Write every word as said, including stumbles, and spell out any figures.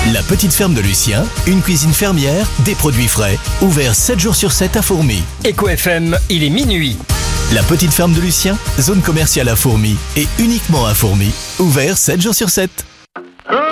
La petite ferme de Lucien, une cuisine fermière, des produits frais, ouvert sept jours sur sept à Fourmies. Eco F M, il est minuit. La petite ferme de Lucien, zone commerciale à Fourmies et uniquement à Fourmies, ouvert sept jours sur sept.